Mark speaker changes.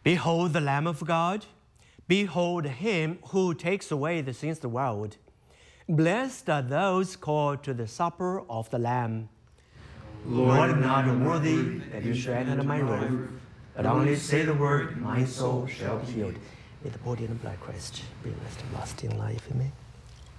Speaker 1: Behold the Lamb of God. Behold him who takes away the sins of the world. Blessed are those called to the supper of the Lamb. Lord, I'm not worthy that you should enter my roof, but only say the word, my soul shall be healed. May the body and blood of Christ be blessed in lasting life. Amen.